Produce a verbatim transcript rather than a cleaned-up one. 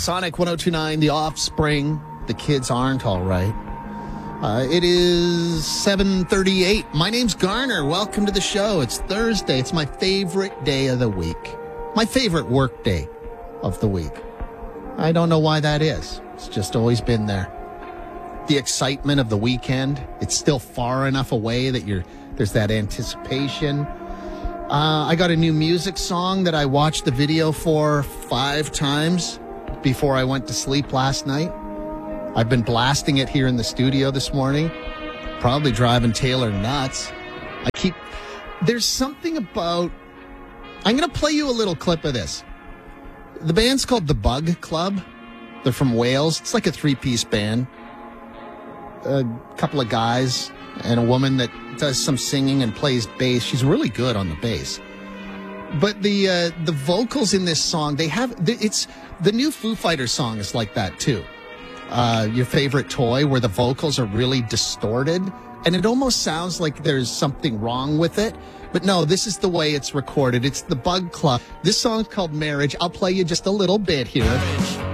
Sonic one oh two point nine, The Offspring, The Kids Aren't All Right. Uh, it is seven thirty-eight. My name's Garner. Welcome to the show. It's Thursday. It's my favorite day of the week. My favorite work day of the week. I don't know why that is. It's just always been there. The excitement of the weekend. It's still far enough away that you're there's that anticipation. Uh, I got a new music song that I watched the video for five times before I went to sleep last night. I've been blasting it here in the studio this morning, probably driving Taylor nuts. I keep, there's something about, I'm going to play you a little clip of this. The band's called The Bug Club. They're from Wales. It's like a three-piece band. A couple of guys and a woman that does some singing and plays bass. She's really good on the bass. But the uh, the vocals in this song, they have, it's, the new Foo Fighters song is like that too. Uh, your favorite toy, where the vocals are really distorted, and it almost sounds like there's something wrong with it. But no, this is the way it's recorded. It's The Bug Club. This song's called Marriage. I'll play you just a little bit here.